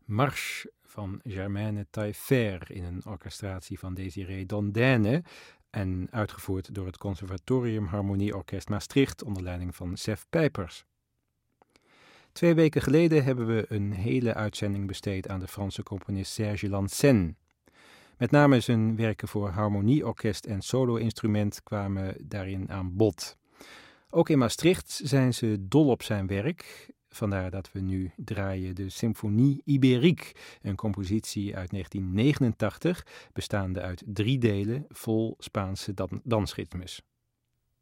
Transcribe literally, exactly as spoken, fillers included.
Marche van Germaine Taillefer in een orchestratie van Désiré Dondaine en uitgevoerd door het Conservatorium Harmonieorkest Maastricht onder leiding van Sef Pijpers. Twee weken geleden hebben we een hele uitzending besteed aan de Franse componist Serge Lansen. Met name zijn werken voor harmonieorkest en solo-instrument kwamen daarin aan bod. Ook in Maastricht zijn ze dol op zijn werk. Vandaar dat we nu draaien de Symphonie Ibérique, een compositie uit negentien negenentachtig, bestaande uit drie delen vol Spaanse dan- dansritmes.